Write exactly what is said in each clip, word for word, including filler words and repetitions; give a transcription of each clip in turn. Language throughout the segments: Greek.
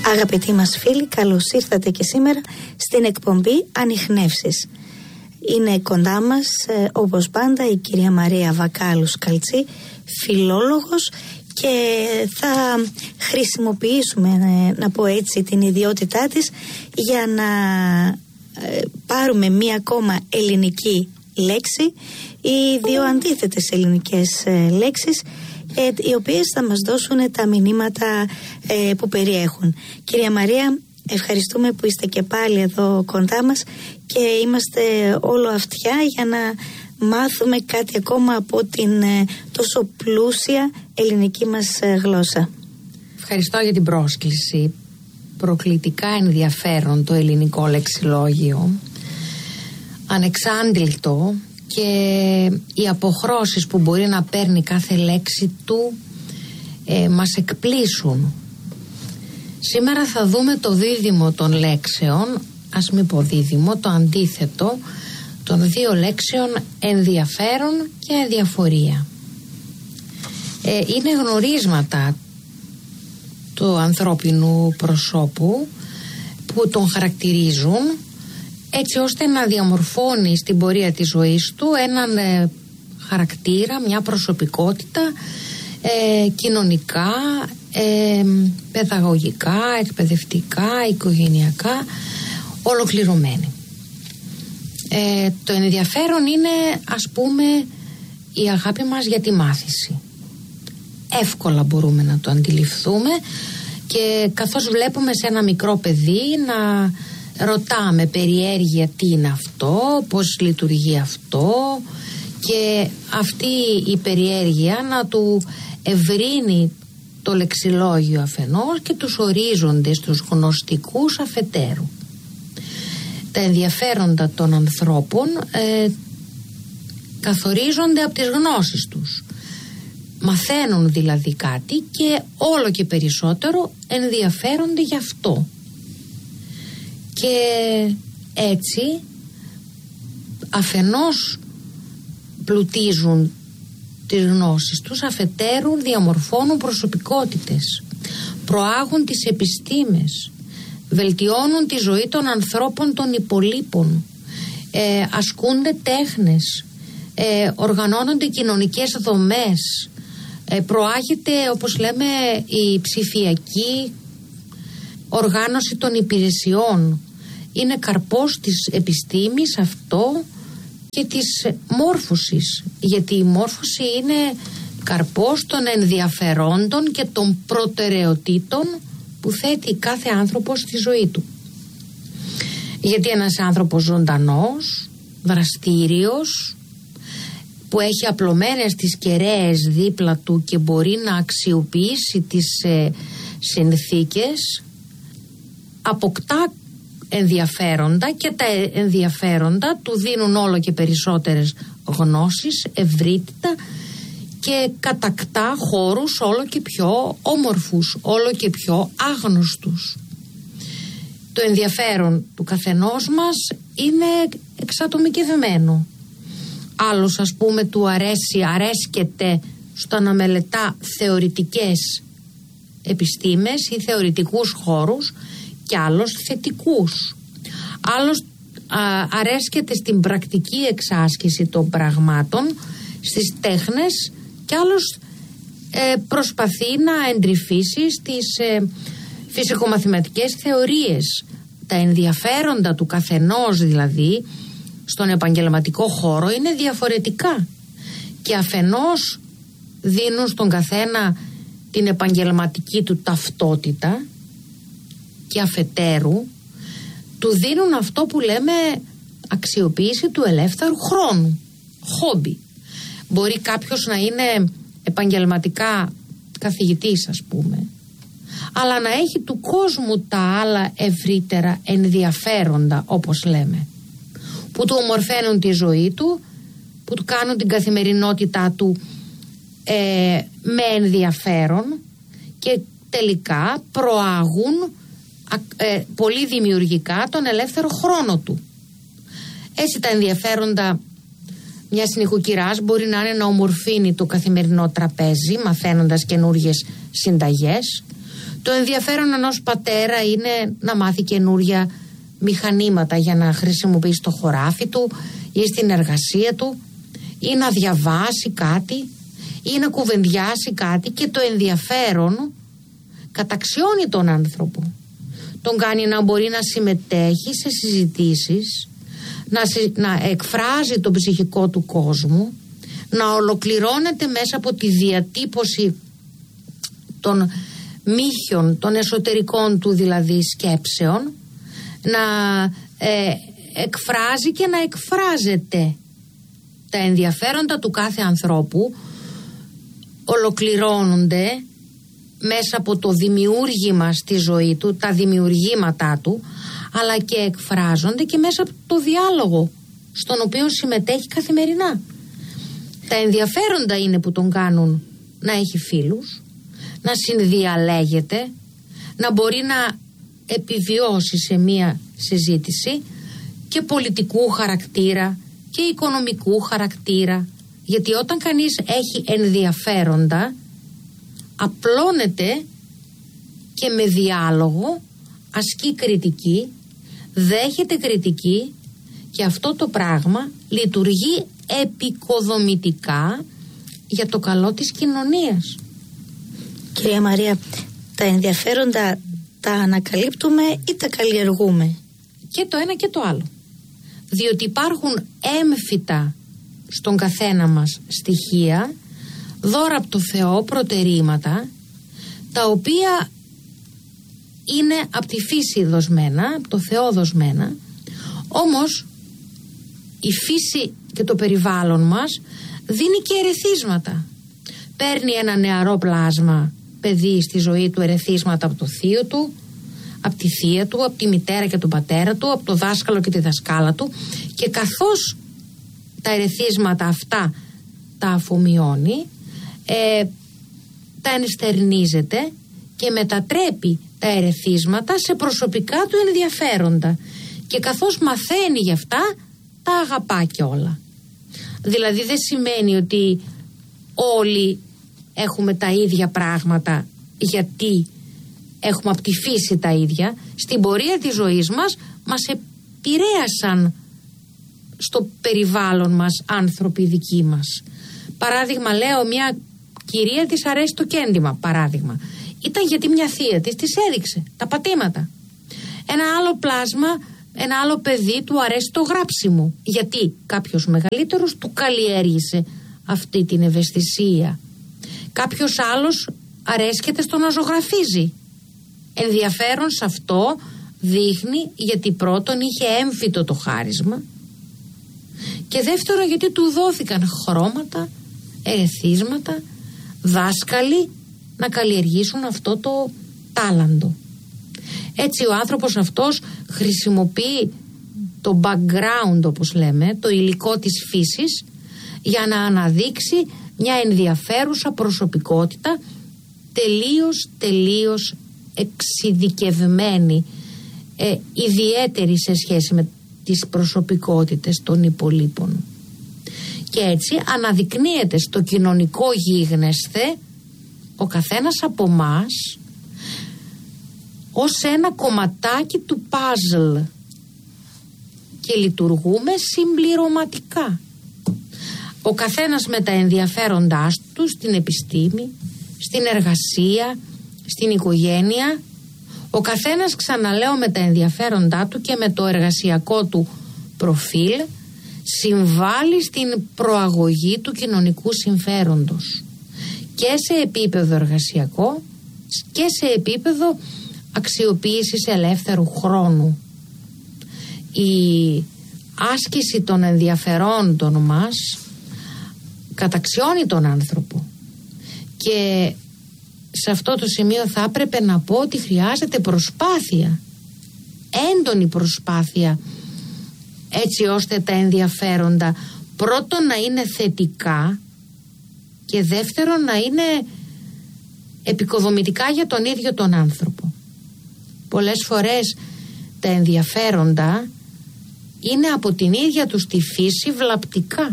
Αγαπητοί μας φίλοι, καλώς ήρθατε και σήμερα στην εκπομπή Ανιχνεύσεις. Είναι κοντά μας, ε, όπως πάντα, η κυρία Μαρία Βακάλου-Σκαλτσή, φιλόλογος, και θα χρησιμοποιήσουμε, ε, να πω έτσι, την ιδιότητά της για να ε, πάρουμε μία ακόμα ελληνική λέξη ή δύο αντίθετες ελληνικές ε, λέξεις, ε, οι οποίες θα μας δώσουν τα μηνύματα ε, που περιέχουν. Κυρία Μαρία, ευχαριστούμε που είστε και πάλι εδώ κοντά μας και είμαστε όλο αυτιά για να μάθουμε κάτι ακόμα από την ε, τόσο πλούσια ελληνική μας ε, γλώσσα. Ευχαριστώ για την πρόσκληση. Προκλητικά ενδιαφέρον το ελληνικό λεξιλόγιο, ανεξάντλητο, και οι αποχρώσεις που μπορεί να παίρνει κάθε λέξη του ε, μας εκπλήσουν. Σήμερα θα δούμε το δίδυμο των λέξεων, ας μην πω δίδυμο, το αντίθετο των δύο λέξεων ενδιαφέρον και αδιαφορία. Ε, είναι γνωρίσματα του ανθρώπινου προσώπου που τον χαρακτηρίζουν, έτσι ώστε να διαμορφώνει στην πορεία της ζωής του έναν ε, χαρακτήρα, μια προσωπικότητα ε, κοινωνικά, ε, παιδαγωγικά, εκπαιδευτικά, οικογενειακά, ολοκληρωμένη. Ε, το ενδιαφέρον είναι, ας πούμε, η αγάπη μας για τη μάθηση. Εύκολα μπορούμε να το αντιληφθούμε, και καθώς βλέπουμε σε ένα μικρό παιδί να ρωτάμε περιέργεια τι είναι αυτό, πώς λειτουργεί αυτό, και αυτή η περιέργεια να του ευρύνει το λεξιλόγιο αφενός και τους ορίζοντες, τους γνωστικούς αφετέρου. Τα ενδιαφέροντα των ανθρώπων ε, καθορίζονται από τις γνώσεις τους. Μαθαίνουν δηλαδή κάτι και όλο και περισσότερο ενδιαφέρονται γι' αυτό. Και έτσι αφενός πλουτίζουν τις γνώσεις τους, αφετέρου διαμορφώνουν προσωπικότητες, προάγουν τις επιστήμες, βελτιώνουν τη ζωή των ανθρώπων των υπολείπων, ε, ασκούνται τέχνες, ε, οργανώνονται κοινωνικές δομές, ε, προάγεται, όπως λέμε, η ψηφιακή οργάνωση των υπηρεσιών. Είναι καρπός της επιστήμης αυτό και της μόρφωσης, γιατί η μόρφωση είναι καρπός των ενδιαφερόντων και των προτεραιοτήτων που θέτει κάθε άνθρωπος στη ζωή του. Γιατί ένας άνθρωπος ζωντανός, δραστήριος, που έχει απλωμένες τις κεραίες δίπλα του και μπορεί να αξιοποιήσει τις ε, συνθήκες, αποκτά ενδιαφέροντα, και τα ενδιαφέροντα του δίνουν όλο και περισσότερες γνώσεις, ευρύτητα, και κατακτά χώρους όλο και πιο όμορφους, όλο και πιο άγνωστους. Το ενδιαφέρον του καθενός μας είναι εξατομικευμένο. Άλλος, ας πούμε, του αρέσει, αρέσκεται στο να μελετά θεωρητικές επιστήμες ή θεωρητικούς χώρους, και άλλος θετικούς. Άλλος α, αρέσκεται στην πρακτική εξάσκηση των πραγμάτων, στις τέχνες, και άλλος ε, προσπαθεί να εντρυφήσει στις ε, φυσικομαθηματικές θεωρίες. Τα ενδιαφέροντα του καθενός δηλαδή στον επαγγελματικό χώρο είναι διαφορετικά, και αφενός δίνουν στον καθένα την επαγγελματική του ταυτότητα, και αφετέρου του δίνουν αυτό που λέμε αξιοποίηση του ελεύθερου χρόνου, χόμπι. Μπορεί κάποιος να είναι επαγγελματικά καθηγητής, ας πούμε, αλλά να έχει του κόσμου τα άλλα ευρύτερα ενδιαφέροντα, όπως λέμε, που του ομορφαίνουν τη ζωή του, που του κάνουν την καθημερινότητά του ε, με ενδιαφέρον, και τελικά προάγουν ε, πολύ δημιουργικά τον ελεύθερο χρόνο του. Έτσι τα ενδιαφέροντα μια νοικοκυράς μπορεί να είναι να ομορφύνει το καθημερινό τραπέζι μαθαίνοντας καινούργιες συνταγές. Το Το ενδιαφέρον ενός πατέρα είναι να μάθει καινούρια μηχανήματα για να χρησιμοποιήσει στο χωράφι του ή στην εργασία του, ή να διαβάσει κάτι ή να κουβεντιάσει κάτι, και το ενδιαφέρον καταξιώνει τον άνθρωπο. Τον κάνει να μπορεί να συμμετέχει σε συζητήσεις, να, να εκφράζει τον ψυχικό του κόσμο, να ολοκληρώνεται μέσα από τη διατύπωση των μύχιων, των εσωτερικών του δηλαδή σκέψεων, να ε, εκφράζει και να εκφράζεται. Τα ενδιαφέροντα του κάθε ανθρώπου ολοκληρώνονται μέσα από το δημιούργημα στη ζωή του, τα δημιουργήματά του, αλλά και εκφράζονται και μέσα από το διάλογο στον οποίο συμμετέχει καθημερινά. Τα ενδιαφέροντα είναι που τον κάνουν να έχει φίλους, να συνδιαλέγεται, να μπορεί να επιβιώσει σε μία συζήτηση και πολιτικού χαρακτήρα και οικονομικού χαρακτήρα, γιατί όταν κανείς έχει ενδιαφέροντα απλώνεται και με διάλογο ασκεί κριτική, δέχεται κριτική, και αυτό το πράγμα λειτουργεί επικοδομητικά για το καλό της κοινωνίας. Κυρία Μαρία, τα ενδιαφέροντα τα ανακαλύπτουμε ή τα καλλιεργούμε? Και το ένα και το άλλο. Διότι υπάρχουν έμφυτα στον καθένα μας στοιχεία, δώρα από το Θεό, προτερήματα, τα οποία είναι από τη φύση δοσμένα, από το Θεό δοσμένα, όμως η φύση και το περιβάλλον μας δίνει και ερεθίσματα. Παίρνει ένα νεαρό πλάσμα παιδί στη ζωή του ερεθίσματα από το θείο του, από τη θεία του, από τη μητέρα και τον πατέρα του, από το δάσκαλο και τη δασκάλα του, και καθώς τα ερεθίσματα αυτά τα αφομοιώνει, ε, τα ενστερνίζεται και μετατρέπει τα ερεθίσματα σε προσωπικά του ενδιαφέροντα, και καθώς μαθαίνει γι' αυτά τα αγαπά κιόλα. Δηλαδή δεν σημαίνει ότι όλοι έχουμε τα ίδια πράγματα γιατί έχουμε από τη φύση τα ίδια. Στην πορεία της ζωής μας μας επηρέασαν στο περιβάλλον μας άνθρωποι δικοί μας. Παράδειγμα, λέω, μια κυρία της αρέσει το κέντημα, παράδειγμα. Ήταν γιατί μια θεία της της έδειξε τα πατήματα. Ένα άλλο πλάσμα, ένα άλλο παιδί του αρέσει το γράψιμο, γιατί κάποιος μεγαλύτερος του καλλιέργησε αυτή την ευαισθησία. Κάποιος άλλος αρέσκεται στο να ζωγραφίζει. Ενδιαφέρον σε αυτό δείχνει γιατί πρώτον είχε έμφυτο το χάρισμα, και δεύτερον γιατί του δόθηκαν χρώματα, ερεθίσματα, δάσκαλοι να καλλιεργήσουν αυτό το τάλαντο. Έτσι ο άνθρωπος αυτός χρησιμοποιεί το background, όπως λέμε, το υλικό της φύσης, για να αναδείξει μια ενδιαφέρουσα προσωπικότητα, τελείως, τελείως εξειδικευμένη, ε, ιδιαίτερη σε σχέση με τις προσωπικότητες των υπολείπων. Και έτσι αναδεικνύεται στο κοινωνικό γίγνεσθε ο καθένας από εμάς ως ένα κομματάκι του παζλ, και λειτουργούμε συμπληρωματικά. Ο καθένας με τα ενδιαφέροντάς του στην επιστήμη, στην εργασία, στην οικογένεια. Ο καθένας, ξαναλέω, με τα ενδιαφέροντά του και με το εργασιακό του προφίλ συμβάλλει στην προαγωγή του κοινωνικού συμφέροντος, και σε επίπεδο εργασιακό και σε επίπεδο αξιοποίησης ελεύθερου χρόνου. Η άσκηση των ενδιαφερόντων μας καταξιώνει τον άνθρωπο, και σε αυτό το σημείο θα έπρεπε να πω ότι χρειάζεται προσπάθεια, έντονη προσπάθεια, έτσι ώστε τα ενδιαφέροντα πρώτον να είναι θετικά και δεύτερον να είναι επικοδομητικά για τον ίδιο τον άνθρωπο. Πολλές φορές τα ενδιαφέροντα είναι από την ίδια τους τη φύση βλαπτικά.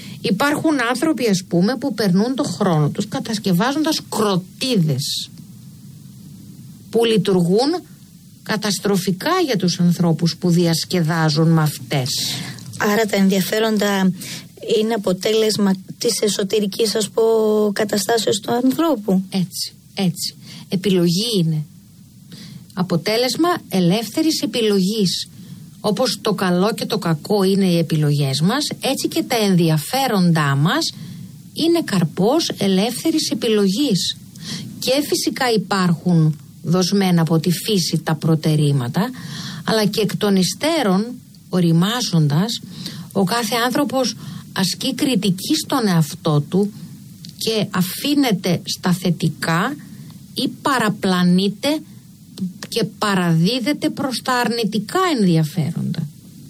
Υπάρχουν άνθρωποι, ας πούμε, που περνούν το χρόνο τους κατασκευάζοντας κροτίδες. που λειτουργούν καταστροφικά για τους ανθρώπους που διασκεδάζουν με αυτές. Άρα τα ενδιαφέροντα είναι αποτέλεσμα της εσωτερικής, ας πω, καταστάσεως του ανθρώπου. Έτσι, έτσι. Επιλογή είναι. Αποτέλεσμα ελεύθερης επιλογής. Όπως το καλό και το κακό είναι οι επιλογές μας, έτσι και τα ενδιαφέροντά μας είναι καρπός ελεύθερης επιλογής. Και φυσικά υπάρχουν δοσμένα από τη φύση τα προτερήματα, αλλά και εκ των υστέρων, οριμάζοντας, ο κάθε άνθρωπος ασκεί κριτική στον εαυτό του και αφήνεται στα θετικά ή παραπλανείται και παραδίδεται προς τα αρνητικά ενδιαφέροντα.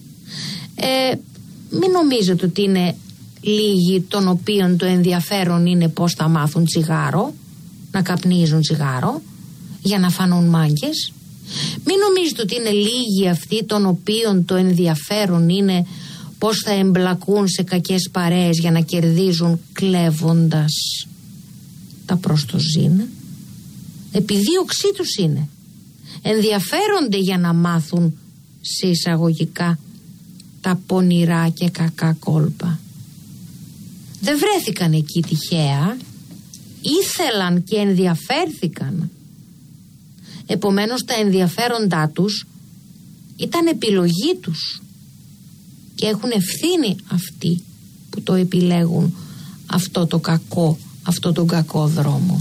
Ε, μην νομίζετε ότι είναι λίγοι των οποίων το ενδιαφέρον είναι πώς θα μάθουν τσιγάρο, να καπνίζουν τσιγάρο για να φανούν μάγκες. Μην νομίζετε ότι είναι λίγοι αυτοί των οποίων το ενδιαφέρον είναι πώς θα εμπλακούν σε κακές παρέες για να κερδίζουν κλέβοντας τα προστοζήν. Επιδίωξή τους είναι. Ενδιαφέρονται για να μάθουν σε εισαγωγικά τα πονηρά και κακά κόλπα. Δεν βρέθηκαν εκεί τυχαία, ήθελαν και ενδιαφέρθηκαν. Επομένως τα ενδιαφέροντά τους ήταν επιλογή τους και έχουν ευθύνη αυτοί που το επιλέγουν αυτό το κακό, αυτό τον κακό δρόμο.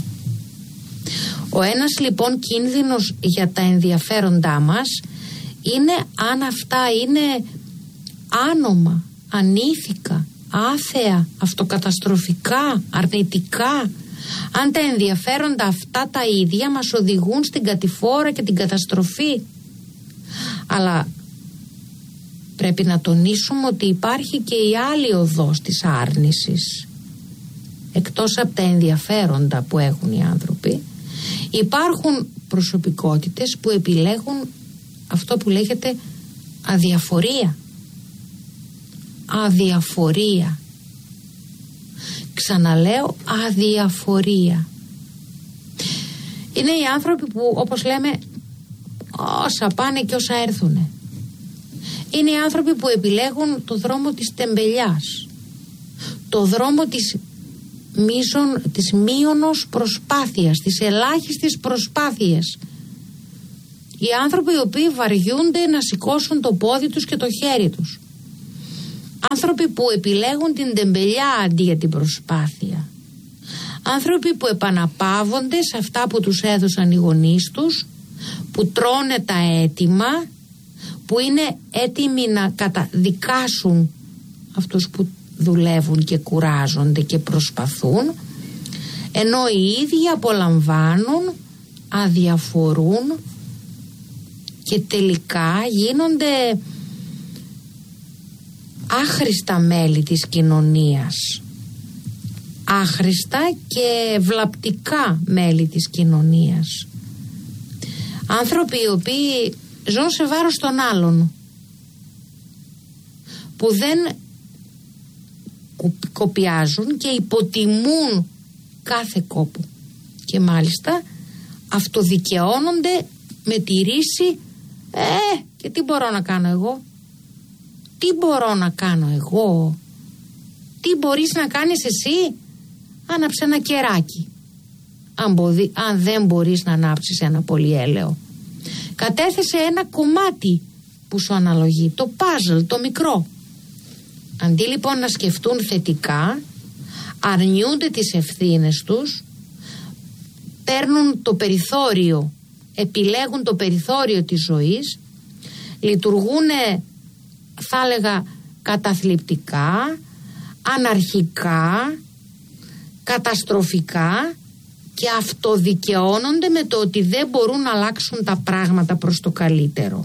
Ο ένας λοιπόν κίνδυνος για τα ενδιαφέροντά μας είναι αν αυτά είναι άνομα, ανήθικα, άθεα, αυτοκαταστροφικά, αρνητικά. Αν τα ενδιαφέροντα αυτά τα ίδια μας οδηγούν στην κατηφόρα και την καταστροφή. Αλλά πρέπει να τονίσουμε ότι υπάρχει και η άλλη οδός της άρνησης. Εκτός από τα ενδιαφέροντα που έχουν οι άνθρωποι, υπάρχουν προσωπικότητες που επιλέγουν αυτό που λέγεται αδιαφορία. Αδιαφορία. Ξαναλέω, αδιαφορία. Είναι οι άνθρωποι που, όπως λέμε, όσα πάνε και όσα έρθουνε. Είναι οι άνθρωποι που επιλέγουν το δρόμο της τεμπελιάς, το δρόμο της μίσον, της μείωνος προσπάθειας, της ελάχιστης προσπάθειας. Οι άνθρωποι οι οποίοι βαριούνται να σηκώσουν το πόδι τους και το χέρι τους. Άνθρωποι που επιλέγουν την τεμπελιά αντί για την προσπάθεια. Άνθρωποι που επαναπαύονται σε αυτά που τους έδωσαν οι γονείς τους, που τρώνε τα έτοιμα, που είναι έτοιμοι να καταδικάσουν αυτούς που δουλεύουν και κουράζονται και προσπαθούν, ενώ οι ίδιοι απολαμβάνουν, αδιαφορούν και τελικά γίνονται άχρηστα μέλη της κοινωνίας. Άχρηστα και βλαπτικά μέλη της κοινωνίας. Άνθρωποι οι οποίοι ζουν σε βάρος των άλλων, που δεν κοπιάζουν και υποτιμούν κάθε κόπο και μάλιστα αυτοδικαιώνονται με τη ρίση «Ε, και τι μπορώ να κάνω εγώ, τι μπορώ να κάνω εγώ, τι μπορείς να κάνεις εσύ, άναψε ένα κεράκι, αν, μποδι, αν δεν μπορείς να ανάψεις ένα πολυέλαιο, κατέθεσε ένα κομμάτι που σου αναλογεί, το πάζλ, το μικρό». Αντί λοιπόν να σκεφτούν θετικά, αρνιούνται τις ευθύνες τους, παίρνουν το περιθώριο, επιλέγουν το περιθώριο της ζωής, λειτουργούν, θα έλεγα, καταθλιπτικά, αναρχικά, καταστροφικά και αυτοδικαιώνονται με το ότι δεν μπορούν να αλλάξουν τα πράγματα προς το καλύτερο.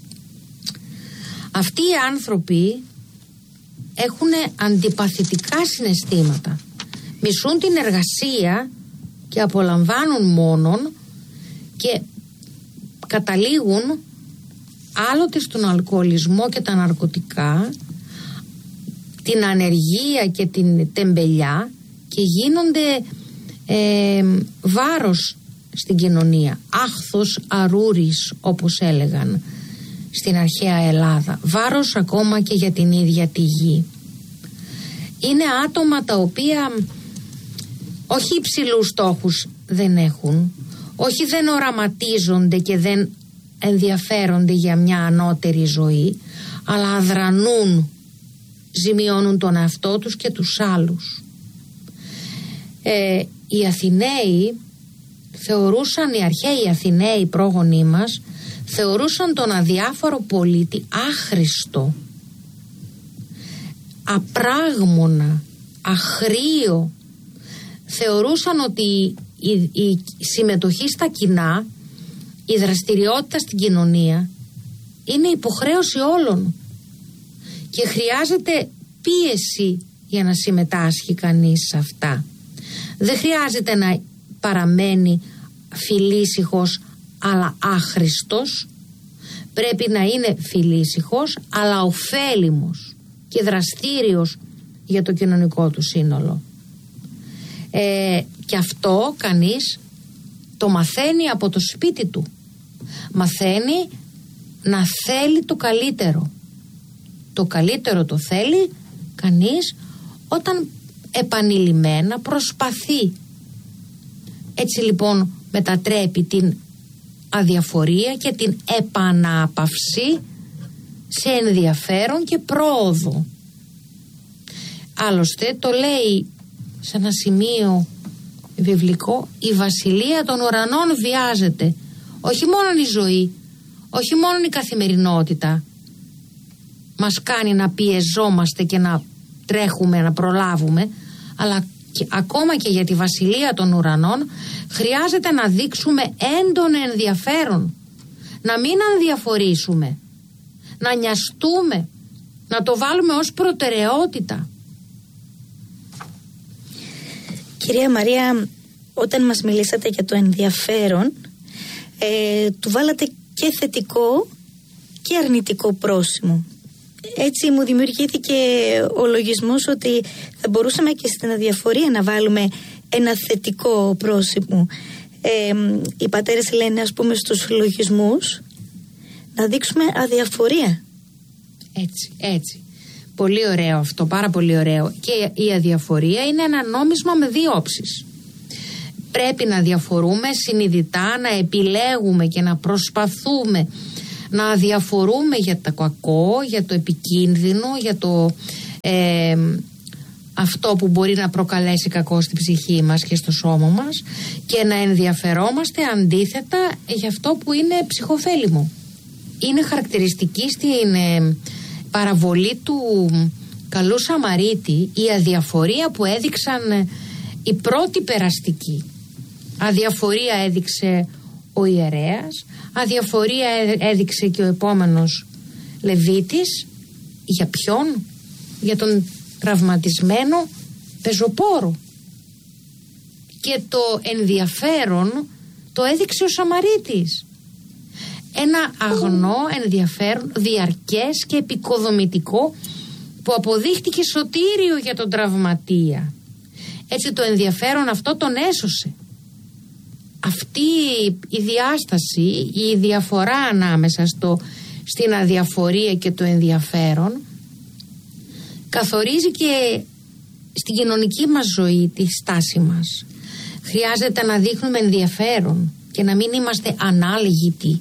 Αυτοί οι άνθρωποι έχουν αντιπαθητικά συναισθήματα, μισούν την εργασία και απολαμβάνουν μόνον και καταλήγουν άλλοτε στον αλκοολισμό και τα ναρκωτικά, την ανεργία και την τεμπελιά και γίνονται ε, βάρος στην κοινωνία. Άχθος αρούρης, όπως έλεγαν στην αρχαία Ελλάδα. Βάρος ακόμα και για την ίδια τη γη. Είναι άτομα τα οποία όχι υψηλούς στόχους δεν έχουν, όχι δεν οραματίζονται και δεν ενδιαφέρονται για μια ανώτερη ζωή, αλλά αδρανούν, ζημιώνουν τον εαυτό τους και τους άλλους. Ε, οι Αθηναίοι θεωρούσαν, οι αρχαίοι Αθηναίοι, οι πρόγονοί μας, θεωρούσαν τον αδιάφορο πολίτη άχρηστο, απράγμονα, αχρίο. Θεωρούσαν ότι η, η συμμετοχή στα κοινά, η δραστηριότητα στην κοινωνία είναι υποχρέωση όλων και χρειάζεται πίεση για να συμμετάσχει κανείς σε αυτά. Δεν χρειάζεται να παραμένει φιλήσυχος αλλά άχρηστος. Πρέπει να είναι φιλήσυχος αλλά ωφέλιμος και δραστήριος για το κοινωνικό του σύνολο. Ε, και αυτό κανείς το μαθαίνει από το σπίτι του. Μαθαίνει να θέλει το καλύτερο. Το καλύτερο το θέλει κανείς όταν επανειλημμένα προσπαθεί. Έτσι λοιπόν μετατρέπει την αδιαφορία και την επανάπαυση σε ενδιαφέρον και πρόοδο. Άλλωστε το λέει σε ένα σημείο βιβλικό, η βασιλεία των ουρανών βιάζεται. Όχι μόνο η ζωή, όχι μόνο η καθημερινότητα μας κάνει να πιεζόμαστε και να τρέχουμε, να προλάβουμε, αλλά και, ακόμα και για τη βασιλεία των ουρανών χρειάζεται να δείξουμε έντονο ενδιαφέρον, να μην ανδιαφορήσουμε, να νοιαστούμε, να το βάλουμε ως προτεραιότητα. Κυρία Μαρία, όταν μας μιλήσατε για το ενδιαφέρον, ε, του βάλατε και θετικό και αρνητικό πρόσημο. Έτσι μου δημιουργήθηκε ο λογισμός ότι θα μπορούσαμε και στην αδιαφορία να βάλουμε ένα θετικό πρόσημο. Ε, οι πατέρες λένε, ας πούμε, στους λογισμούς να δείξουμε αδιαφορία. Έτσι, έτσι. Πολύ ωραίο αυτό, πάρα πολύ ωραίο. Και η αδιαφορία είναι ένα νόμισμα με δύο όψεις. Πρέπει να διαφορούμε συνειδητά, να επιλέγουμε και να προσπαθούμε να αδιαφορούμε για το κακό, για το επικίνδυνο, για το ε, αυτό που μπορεί να προκαλέσει κακό στην ψυχή μας και στο σώμα μας, και να ενδιαφερόμαστε αντίθετα για αυτό που είναι ψυχοφέλιμο. Είναι χαρακτηριστική στην ε, παραβολή του καλού Σαμαρίτη η αδιαφορία που έδειξαν ε, οι πρώτοι περαστικοί. Αδιαφορία έδειξε ο ιερέας, αδιαφορία έδειξε και ο επόμενος Λεβίτης. Για ποιον? Για τον τραυματισμένο πεζοπόρο. Και το ενδιαφέρον το έδειξε ο Σαμαρίτης. Ένα αγνό ενδιαφέρον, διαρκές και επικοδομητικό, που αποδείχτηκε σωτήριο για τον τραυματία. Έτσι το ενδιαφέρον αυτό τον έσωσε. Αυτή η διάσταση, η διαφορά ανάμεσα στο, στην αδιαφορία και το ενδιαφέρον καθορίζει και στην κοινωνική μας ζωή τη στάση μας. Χρειάζεται να δείχνουμε ενδιαφέρον και να μην είμαστε ανάλγητοι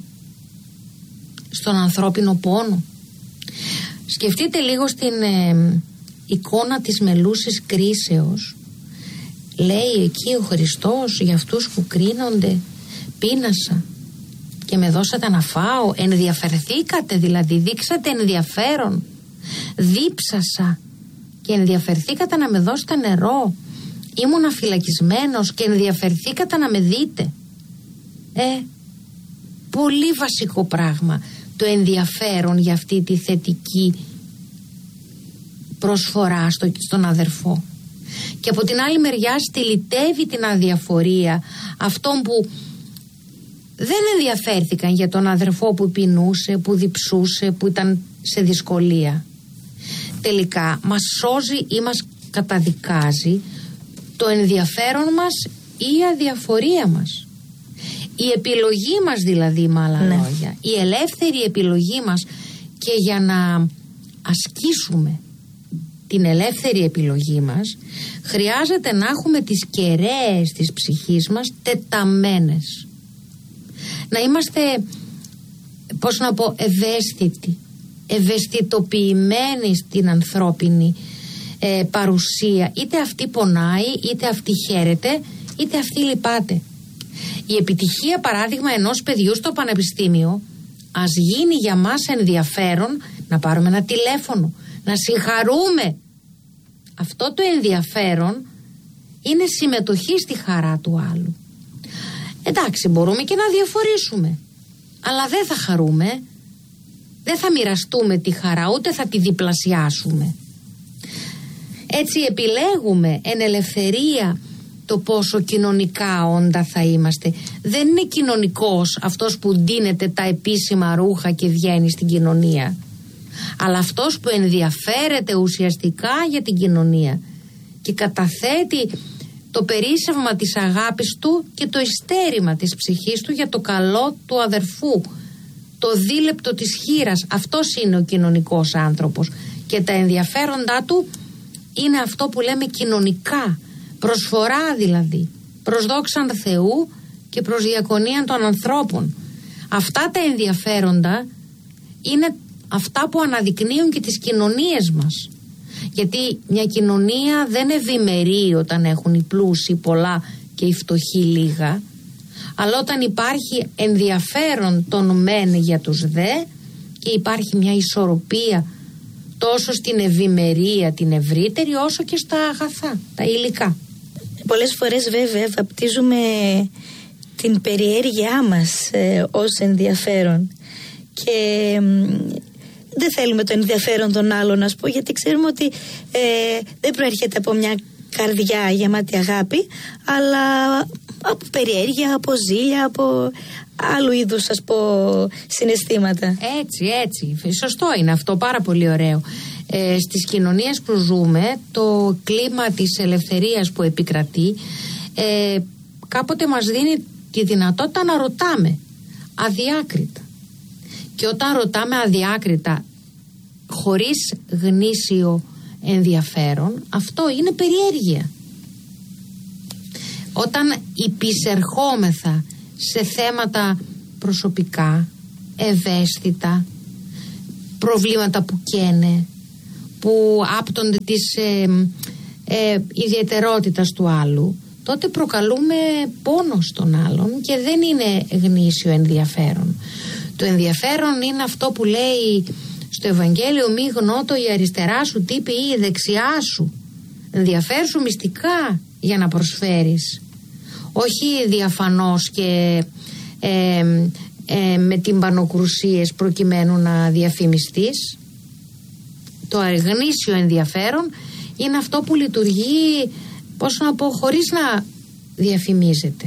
στον ανθρώπινο πόνο. Σκεφτείτε λίγο στην ε, εικόνα της μελούσης κρίσεως. Λέει εκεί ο Χριστός για αυτούς που κρίνονται, πείνασα και με δώσατε να φάω. Ενδιαφερθήκατε, δηλαδή δείξατε ενδιαφέρον. Δίψασα και ενδιαφερθήκατε να με δώσετε νερό. Ήμουν αφυλακισμένος και ενδιαφερθήκατε να με δείτε. Ε, πολύ βασικό πράγμα το ενδιαφέρον για αυτή τη θετική προσφορά στο, στον αδερφό. Και από την άλλη μεριά στυλιτεύει την αδιαφορία αυτών που δεν ενδιαφέρθηκαν για τον αδερφό που πεινούσε, που διψούσε, που ήταν σε δυσκολία. Τελικά μας σώζει ή μας καταδικάζει το ενδιαφέρον μας ή η αδιαφορία μας. Η επιλογή μας δηλαδή, με άλλα ναι. λόγια, η ελεύθερη επιλογή μας, και για να ασκήσουμε την ελεύθερη επιλογή μας χρειάζεται να έχουμε τις κεραίες της ψυχής μας τεταμένες. Να είμαστε, πώς να πω, ευαίσθητοι, ευαισθητοποιημένοι στην ανθρώπινη ε, παρουσία. Είτε αυτή πονάει, είτε αυτή χαίρεται, είτε αυτή λυπάται. Η επιτυχία, παράδειγμα, ενός παιδιού στο πανεπιστήμιο ας γίνει για μας ενδιαφέρον να πάρουμε ένα τηλέφωνο, να συγχαρούμε. Αυτό το ενδιαφέρον είναι συμμετοχή στη χαρά του άλλου. Εντάξει, μπορούμε και να διαφορήσουμε, αλλά δεν θα χαρούμε, δεν θα μοιραστούμε τη χαρά, ούτε θα τη διπλασιάσουμε. Έτσι επιλέγουμε εν ελευθερία το πόσο κοινωνικά όντα θα είμαστε. Δεν είναι κοινωνικός αυτός που ντύνεται τα επίσημα ρούχα και βγαίνει στην κοινωνία, αλλά αυτός που ενδιαφέρεται ουσιαστικά για την κοινωνία και καταθέτει το περίσσευμα της αγάπης του και το ειστέρημα της ψυχής του για το καλό του αδερφού, το δίλεπτο της χήρας. Αυτός είναι ο κοινωνικός άνθρωπος, και τα ενδιαφέροντά του είναι αυτό που λέμε κοινωνικά, προσφορά δηλαδή, προς δόξαν Θεού και προς διακονίαν των ανθρώπων. Αυτά τα ενδιαφέροντα είναι αυτά που αναδεικνύουν και τις κοινωνίες μας. Γιατί μια κοινωνία δεν ευημερεί όταν έχουν οι πλούσιοι πολλά και οι φτωχοί λίγα, αλλά όταν υπάρχει ενδιαφέρον των μεν για τους δε και υπάρχει μια ισορροπία τόσο στην ευημερία την ευρύτερη όσο και στα αγαθά, τα υλικά. Πολλές φορές βέβαια βαπτίζουμε την περιέργειά μας ε, ως ενδιαφέρον και ε, δεν θέλουμε το ενδιαφέρον των άλλων, να πω, γιατί ξέρουμε ότι ε, δεν προέρχεται από μια καρδιά γεμάτη αγάπη, αλλά από περιέργεια, από ζήλια, από άλλου είδους, ας πω, συναισθήματα. Έτσι, έτσι. Σωστό είναι αυτό, πάρα πολύ ωραίο. Ε, στις κοινωνίες που ζούμε, το κλίμα της ελευθερίας που επικρατεί ε, κάποτε μας δίνει τη δυνατότητα να ρωτάμε αδιάκριτα. Και όταν ρωτάμε αδιάκριτα χωρίς γνήσιο ενδιαφέρον, αυτό είναι περιέργεια. Όταν υπησερχόμεθα σε θέματα προσωπικά, ευαίσθητα, προβλήματα που καίνε, που άπτονται της ε, ε, ιδιαιτερότητας του άλλου, τότε προκαλούμε πόνο στον άλλον και δεν είναι γνήσιο ενδιαφέρον. Το ενδιαφέρον είναι αυτό που λέει στο Ευαγγέλιο, μη γνώτο η αριστερά σου τύπη ή η δεξιά σου. Ενδιαφέρσου μυστικά για να προσφέρεις, όχι διαφανώς και ε, ε, με τυμπανοκρουσίες προκειμένου να διαφημιστείς. Το γνήσιο ενδιαφέρον είναι αυτό που λειτουργεί, πώς να πω, χωρίς να διαφημίζεται.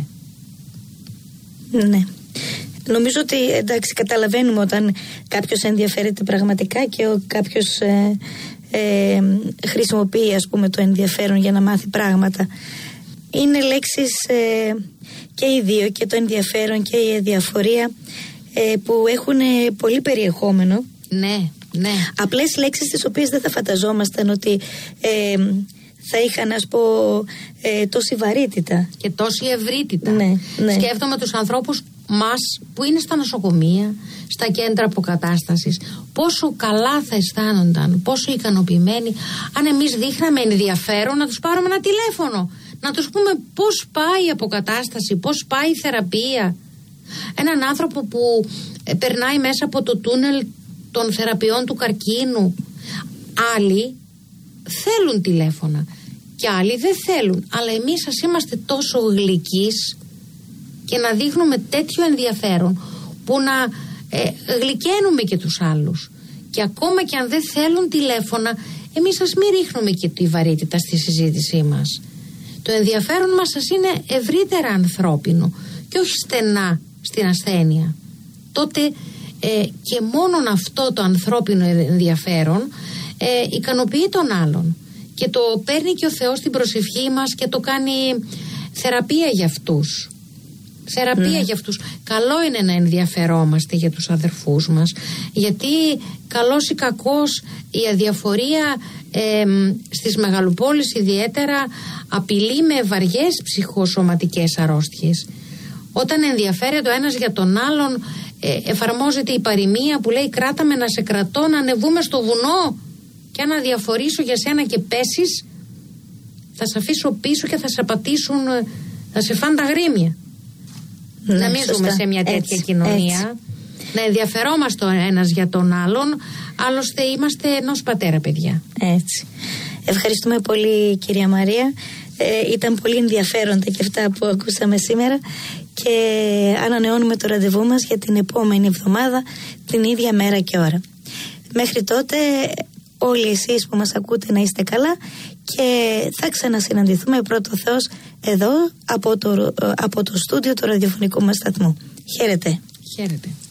Ναι. Νομίζω ότι, εντάξει, καταλαβαίνουμε όταν κάποιος ενδιαφέρεται πραγματικά και ο κάποιος ε, ε, χρησιμοποιεί, ας πούμε, το ενδιαφέρον για να μάθει πράγματα. Είναι λέξεις ε, και οι δύο, και το ενδιαφέρον και η αδιαφορία, ε, που έχουν πολύ περιεχόμενο. Ναι, ναι. Απλές λέξεις τις οποίες δεν θα φανταζόμασταν ότι ε, θα είχαν, ας πω, ε, τόση βαρύτητα. Και τόση ευρύτητα. Ναι, ναι. Σκέφτομαι τους ανθρώπους μας που είναι στα νοσοκομεία, στα κέντρα αποκατάστασης, πόσο καλά θα αισθάνονταν, πόσο ικανοποιημένοι αν εμείς δείχναμε ενδιαφέρον να τους πάρουμε ένα τηλέφωνο, να τους πούμε πώς πάει η αποκατάσταση, πώς πάει η θεραπεία. Έναν άνθρωπο που ε, περνάει μέσα από το τούνελ των θεραπείων του καρκίνου. Άλλοι θέλουν τηλέφωνα και άλλοι δεν θέλουν, αλλά εμείς ας είμαστε τόσο γλυκείς και να δείχνουμε τέτοιο ενδιαφέρον που να ε, γλυκαίνουμε και τους άλλους. Και ακόμα και αν δεν θέλουν τηλέφωνα, εμείς ας μην ρίχνουμε και τη βαρύτητα στη συζήτησή μας. Το ενδιαφέρον μας ας είναι ευρύτερα ανθρώπινο και όχι στενά στην ασθένεια. Τότε ε, και μόνον αυτό το ανθρώπινο ενδιαφέρον ε, ικανοποιεί τον άλλον και το παίρνει και ο Θεός στην προσευχή μας και το κάνει θεραπεία για αυτούς. Θεραπεία Ναι. για αυτούς. Καλό είναι να ενδιαφερόμαστε για τους αδερφούς μας, γιατί καλός ή κακός η αδιαφορία ε, στις μεγαλοπόλεις ιδιαίτερα απειλεί με βαριές ψυχοσωματικές αρρώστιες. Όταν ενδιαφέρεται ο ένας για τον άλλον, ε, εφαρμόζεται η παροιμία που λέει κράτα με να σε κρατώ, να ανεβούμε στο βουνό, και αν αδιαφορήσω για σένα και πέσεις, θα σε αφήσω πίσω και θα σε πατήσουν, θα σε φάνε τα γρήμια. Ναι, να μην σωστά. ζούμε σε μια τέτοια Έτσι, κοινωνία. έτσι. Να ενδιαφερόμαστε ο ένας για τον άλλον. Άλλωστε είμαστε ενός πατέρα, παιδιά. Έτσι. Ευχαριστούμε πολύ, κυρία Μαρία. Ε, ήταν πολύ ενδιαφέροντα και αυτά που ακούσαμε σήμερα, και ανανεώνουμε το ραντεβού μας για την επόμενη εβδομάδα την ίδια μέρα και ώρα. Μέχρι τότε όλοι εσείς που μας ακούτε να είστε καλά, και θα ξανασυναντηθούμε πρώτο Θεός εδώ από το, από το στούντιο του ραδιοφωνικού μας σταθμού. Χαίρετε. Χαίρετε.